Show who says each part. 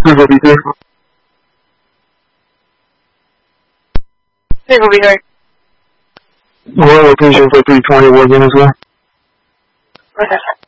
Speaker 1: will be here.
Speaker 2: Who will be here?
Speaker 1: One location for 320 was in as well.
Speaker 2: Okay.